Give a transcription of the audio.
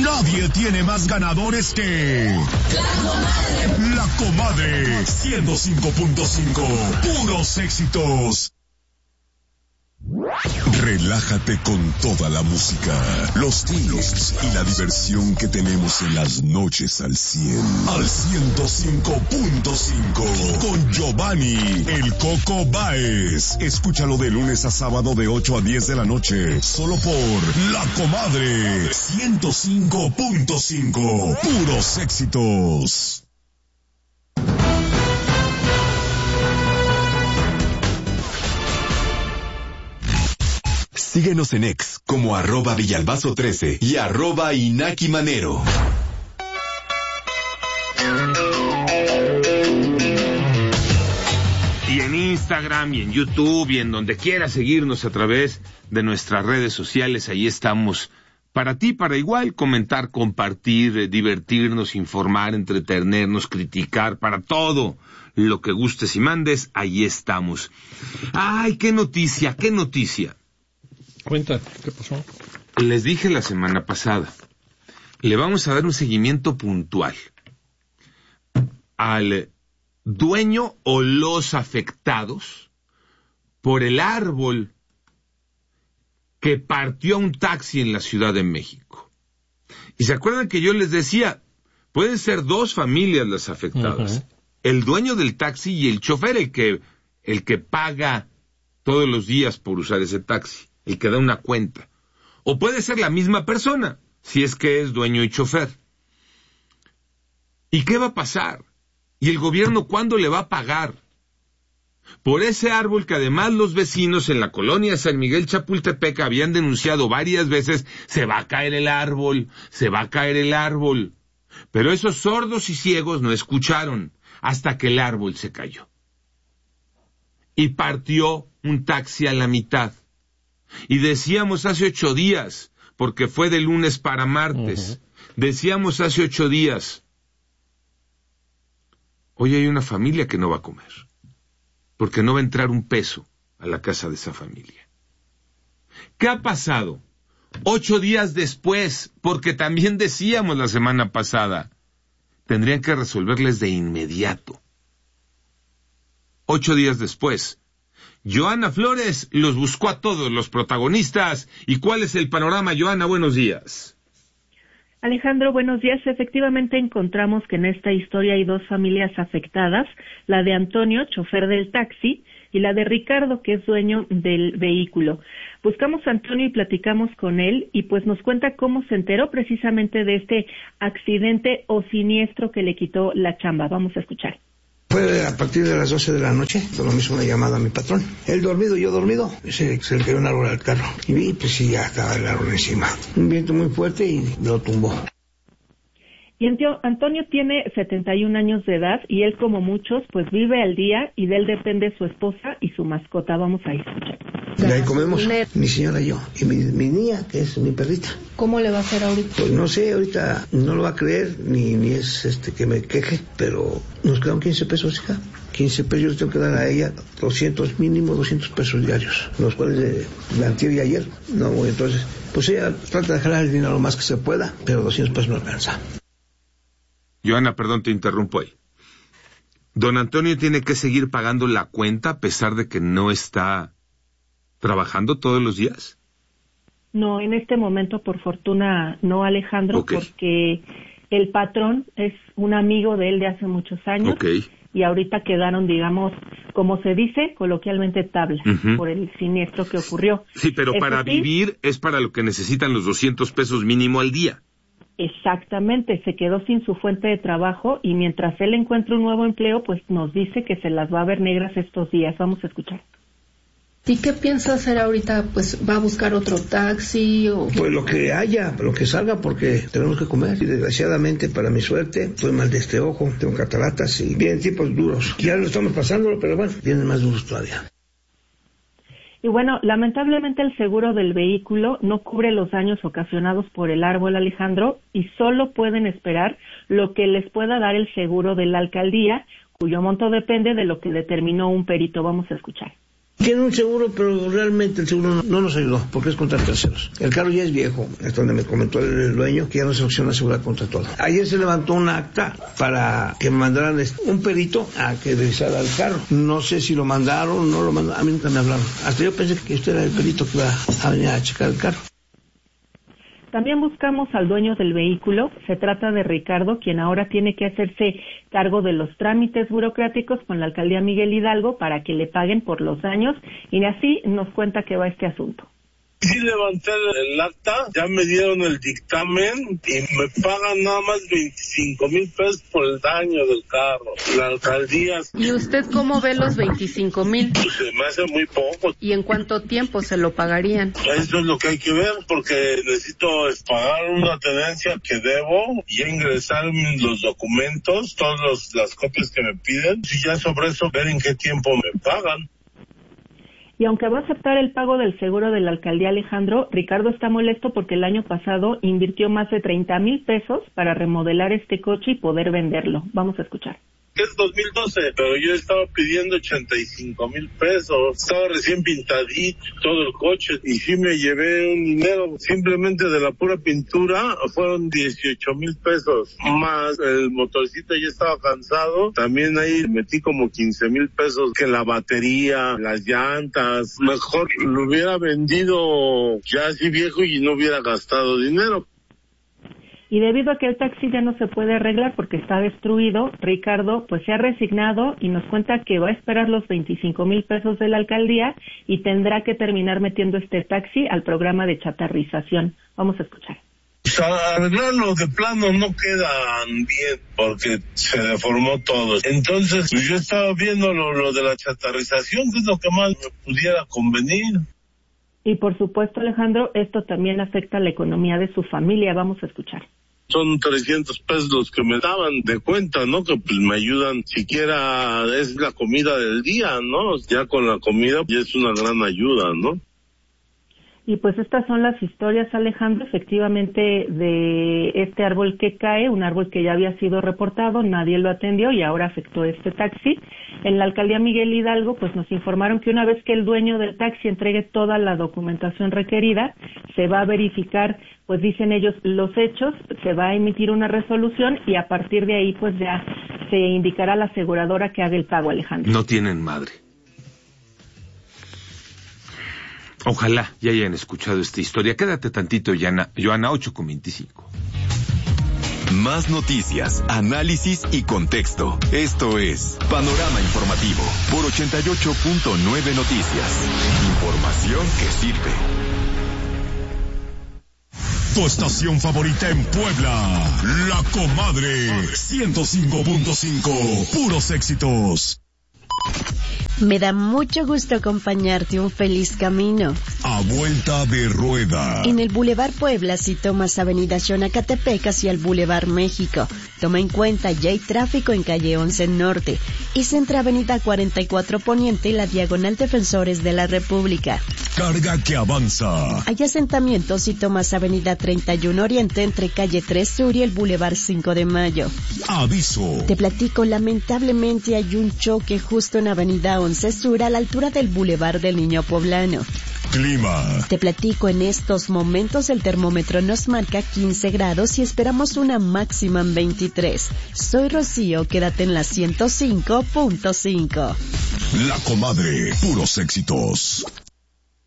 Nadie tiene más ganadores que... La Comadre. 105.5. Puros éxitos. Relájate con toda la música, los tips y la diversión que tenemos en las noches al 100. Al 105.5 con Giovanni El Coco Báez. Escúchalo de lunes a sábado de 8 a 10 de la noche, solo por La Comadre 105.5. Puros éxitos. Síguenos en X como @Villalbazo13 y @InakiManero. Y en Instagram y en YouTube y en donde quiera seguirnos a través de nuestras redes sociales, ahí estamos para ti, para igual comentar, compartir, divertirnos, informar, entretenernos, criticar, para todo lo que gustes y mandes, ahí estamos. ¡Ay, qué noticia, qué noticia! Cuenta, ¿qué pasó? Les dije la semana pasada, le vamos a dar un seguimiento puntual al dueño o los afectados por el árbol que partió a un taxi en la Ciudad de México. Y se acuerdan que yo les decía, pueden ser dos familias las afectadas. Uh-huh. El dueño del taxi y el chofer, el que paga todos los días por usar ese taxi, el que da una cuenta. O puede ser la misma persona, si es que es dueño y chofer. ¿Y qué va a pasar? ¿Y el gobierno cuándo le va a pagar? Por ese árbol que además los vecinos en la colonia San Miguel Chapultepec habían denunciado varias veces, se va a caer el árbol, se va a caer el árbol. Pero esos sordos y ciegos no escucharon hasta que el árbol se cayó. Y partió un taxi a la mitad. Y decíamos hace 8 días, porque fue de lunes para martes, decíamos hace 8 días, hoy hay una familia que no va a comer, porque no va a entrar un peso a la casa de esa familia. ¿Qué ha pasado? 8 días después, porque también decíamos la semana pasada, tendrían que resolverles de inmediato. 8 días después, Joana Flores los buscó a todos los protagonistas. ¿Y cuál es el panorama, Joana? Buenos días. Alejandro, buenos días. Efectivamente encontramos que en esta historia hay 2 familias afectadas, la de Antonio, chofer del taxi, y la de Ricardo, que es dueño del vehículo. Buscamos a Antonio y platicamos con él, y pues nos cuenta cómo se enteró precisamente de este accidente o siniestro que le quitó la chamba. Vamos a escuchar. Fue a partir de las 12 de la noche, cuando me hizo una llamada a mi patrón. Él dormido, yo dormido. Se le cayó un árbol al carro. Y vi, pues sí, ya estaba el árbol encima. Un viento muy fuerte y lo tumbó. Y Antonio tiene 71 años de edad y él, como muchos, pues vive al día y de él depende su esposa y su mascota. Vamos a escuchar. De ahí comemos, mi señora y yo, y mi niña, que es mi perrita. ¿Cómo le va a hacer ahorita? Pues no sé, ahorita no lo va a creer, ni es que me queje, pero nos quedan 15 pesos, hija. 15 pesos yo les tengo que dar a ella, 200, mínimo 200 pesos diarios, los cuales de antier y ayer, no, entonces, pues ella trata de jalar el dinero lo más que se pueda, pero 200 pesos no alcanza. Joana, perdón, te interrumpo ahí. ¿Don Antonio tiene que seguir pagando la cuenta a pesar de que no está trabajando todos los días? No, en este momento, por fortuna, no, Alejandro, porque el patrón es un amigo de él de hace muchos años. Y ahorita quedaron, digamos, como se dice coloquialmente, tablas por el siniestro que ocurrió. Sí, pero para vivir es para lo que necesitan los 200 pesos mínimo al día. Exactamente, se quedó sin su fuente de trabajo y mientras él encuentra un nuevo empleo, pues nos dice que se las va a ver negras estos días. Vamos a escuchar. ¿Y qué piensa hacer ahorita? Pues va a buscar otro taxi o... Pues lo que haya, lo que salga, porque tenemos que comer. Y desgraciadamente, para mi suerte, estoy mal de este ojo, tengo cataratas y vienen tipos duros. Ya lo estamos pasándolo, pero bueno, vienen más duros todavía. Y bueno, lamentablemente el seguro del vehículo no cubre los daños ocasionados por el árbol, Alejandro, y solo pueden esperar lo que les pueda dar el seguro de la alcaldía, cuyo monto depende de lo que determinó un perito. Vamos a escuchar. Tiene un seguro, pero realmente el seguro no nos ayudó, porque es contra terceros. El carro ya es viejo, es donde me comentó el dueño que ya no se opciona asegurar contra todo. Ayer se levantó un acta para que me mandaran un perito a que revisara el carro. No sé si lo mandaron o no lo mandaron, a mí nunca me hablaron. Hasta yo pensé que usted era el perito que iba a venir a checar el carro. También buscamos al dueño del vehículo. Se trata de Ricardo, quien ahora tiene que hacerse cargo de los trámites burocráticos con la alcaldía Miguel Hidalgo para que le paguen por los daños, y así nos cuenta que va este asunto. Sí levanté el acta, ya me dieron el dictamen y me pagan nada más 25,000 pesos por el daño del carro. La alcaldía... ¿Y usted cómo ve los 25,000? Pues se me hace muy poco. ¿Y en cuánto tiempo se lo pagarían? Eso es lo que hay que ver, porque necesito pagar una tenencia que debo y ingresar los documentos, todas las copias que me piden, y ya sobre eso ver en qué tiempo me pagan. Y aunque va a aceptar el pago del seguro de la alcaldía, Alejandro, Ricardo está molesto porque el año pasado invirtió más de 30,000 pesos para remodelar este coche y poder venderlo. Vamos a escuchar. Es 2012, pero yo estaba pidiendo 85,000 pesos. Estaba recién pintadito todo el coche y sí me llevé un dinero. Simplemente de la pura pintura fueron 18,000 pesos. Más el motorcito ya estaba cansado. También ahí metí como 15,000 pesos, que la batería, las llantas. Mejor lo hubiera vendido ya así viejo y no hubiera gastado dinero. Y debido a que el taxi ya no se puede arreglar porque está destruido, Ricardo pues se ha resignado y nos cuenta que va a esperar los 25,000 pesos de la alcaldía y tendrá que terminar metiendo este taxi al programa de chatarrización. Vamos a escuchar. Pues arreglarlo de plano no quedan bien porque se deformó todo. Entonces pues yo estaba viendo lo de la chatarrización, que es lo que más me pudiera convenir. Y por supuesto, Alejandro, esto también afecta a la economía de su familia. Vamos a escuchar. Son 300 pesos los que me daban de cuenta, ¿no? Que pues me ayudan, siquiera es la comida del día, ¿no? Ya con la comida ya es una gran ayuda, ¿no? Y pues estas son las historias, Alejandro, efectivamente, de este árbol que cae, un árbol que ya había sido reportado, nadie lo atendió y ahora afectó este taxi. En la alcaldía Miguel Hidalgo, pues nos informaron que una vez que el dueño del taxi entregue toda la documentación requerida, se va a verificar, pues dicen ellos, los hechos, se va a emitir una resolución y a partir de ahí, pues ya se indicará a la aseguradora que haga el pago, Alejandro. No tienen madre. Ojalá ya hayan escuchado esta historia. Quédate tantito, Joana, 8:25. Más noticias, análisis y contexto. Esto es Panorama Informativo por 88.9 Noticias. Información que sirve. Tu estación favorita en Puebla, La Comadre, 105.5, puros éxitos. Me da mucho gusto acompañarte. Un feliz camino. A vuelta de rueda. En el Boulevard Puebla, si tomas Avenida Xonacatepec hacia el Boulevard México, toma en cuenta ya hay tráfico en calle 11 Norte y centra Avenida 44 Poniente y la Diagonal Defensores de la República. Carga que avanza. Hay asentamientos si tomas Avenida 31 Oriente entre calle 3 Sur y el Boulevard 5 de Mayo. Aviso. Te platico, lamentablemente hay un choque justo en Avenida 11 Sur a la altura del Boulevard del Niño Poblano. Clima. Te platico, en estos momentos el termómetro nos marca 15 grados y esperamos una máxima en 23. Soy Rocío, quédate en la 105.5. La Comadre, puros éxitos.